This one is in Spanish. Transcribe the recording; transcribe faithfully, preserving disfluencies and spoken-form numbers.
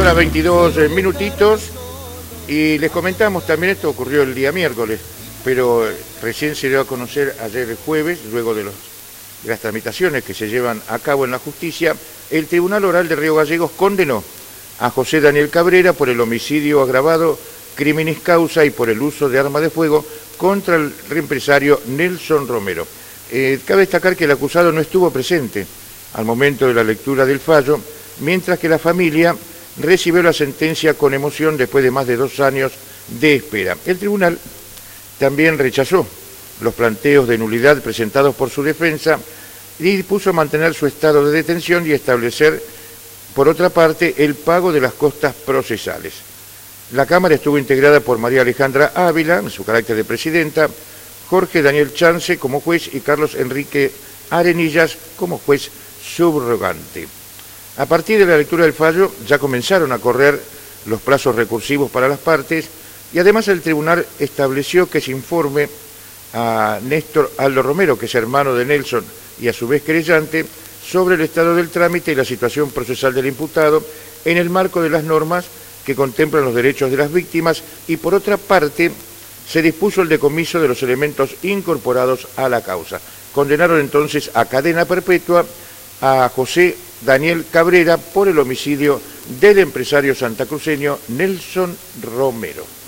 horas veintidós minutitos y les comentamos también, esto ocurrió el día miércoles, pero recién se dio a conocer ayer el jueves, luego de, los, de las tramitaciones que se llevan a cabo en la justicia, el Tribunal Oral de Río Gallegos condenó a José Daniel Cabrera por el homicidio agravado, criminis causa y por el uso de arma de fuego contra el empresario Nelson Romero. Eh, cabe destacar que el acusado no estuvo presente al momento de la lectura del fallo, mientras que la familia recibió la sentencia con emoción después de más de dos años de espera. El tribunal también rechazó los planteos de nulidad presentados por su defensa y dispuso mantener su estado de detención y establecer, por otra parte, el pago de las costas procesales. La Cámara estuvo integrada por María Alejandra Ávila, en su carácter de presidenta, Jorge Daniel Chance como juez y Carlos Enrique Arenillas como juez subrogante. A partir de la lectura del fallo ya comenzaron a correr los plazos recursivos para las partes y además el tribunal estableció que se informe a Néstor Aldo Romero, que es hermano de Nelson y a su vez querellante, sobre el estado del trámite y la situación procesal del imputado en el marco de las normas que contemplan los derechos de las víctimas y por otra parte se dispuso el decomiso de los elementos incorporados a la causa. Condenaron entonces a cadena perpetua a José Daniel Cabrera por el homicidio del empresario santacruceño Nelson Romero.